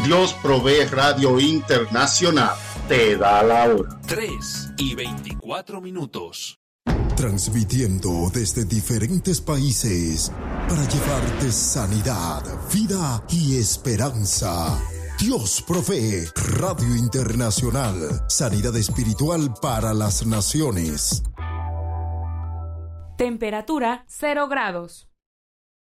Dios Provee Radio Internacional te da la hora. 3:24. Transmitiendo desde diferentes países para llevarte sanidad, vida y esperanza. Dios Provee Radio Internacional. Sanidad espiritual para las naciones. Temperatura 0 grados.